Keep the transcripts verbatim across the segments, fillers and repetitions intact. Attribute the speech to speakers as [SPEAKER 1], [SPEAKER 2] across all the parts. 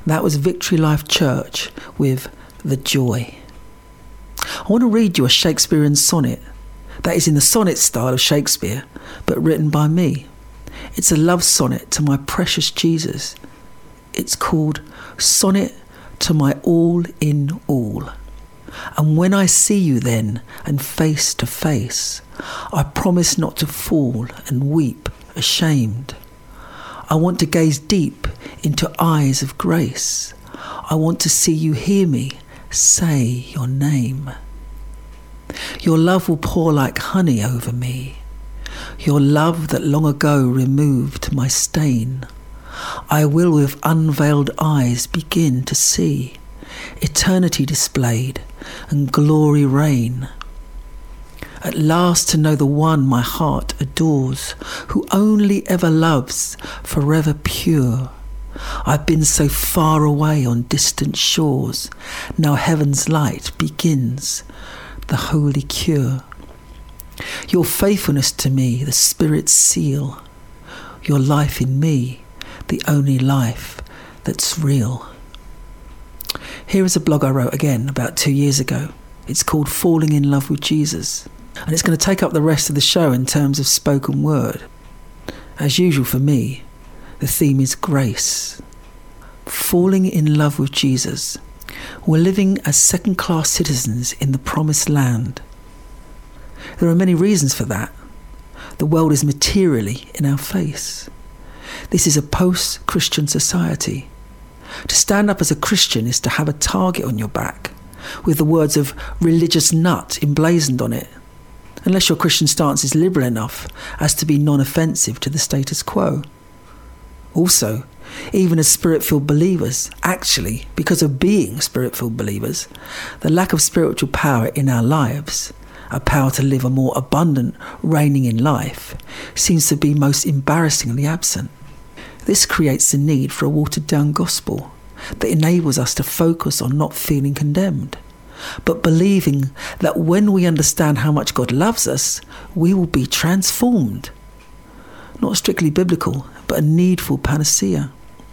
[SPEAKER 1] That was Victory Life Church with The Joy. I want to read you a Shakespearean sonnet that is in the sonnet style of Shakespeare, but written by me. It's a love sonnet to my precious Jesus. It's called Sonnet to My All in All. And when I see you then, and face to face, I promise not to fall and weep ashamed. I want to gaze deep into eyes of grace. I want to see you hear me say your name. Your love will pour like honey over me. Your love that long ago removed my stain. I will with unveiled eyes begin to see eternity displayed and glory reign. At last to know the one my heart adores, who only ever loves, forever pure. I've been so far away on distant shores, now heaven's light begins the holy cure. Your faithfulness to me, the Spirit's seal. Your life in me, the only life that's real. Here is a blog I wrote again about two years ago. It's called Falling in Love with Jesus. And it's going to take up the rest of the show in terms of spoken word. As usual for me, the theme is grace. Falling in love with Jesus. We're living as second-class citizens in the promised land. There are many reasons for that. The world is materially in our face. This is a post-Christian society. To stand up as a Christian is to have a target on your back with the words of religious nut emblazoned on it, unless your Christian stance is liberal enough as to be non-offensive to the status quo. Also, even as Spirit-filled believers, actually, because of being Spirit-filled believers, the lack of spiritual power in our lives, a power to live a more abundant, reigning in life, seems to be most embarrassingly absent. This creates the need for a watered-down gospel that enables us to focus on not feeling condemned, but believing that when we understand how much God loves us, we will be transformed. Not strictly biblical, but a needful panacea.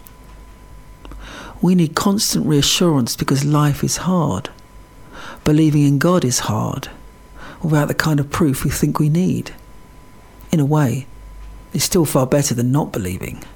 [SPEAKER 1] We need constant reassurance because life is hard. Believing in God is hard, without the kind of proof we think we need. In a way, it's still far better than not believing.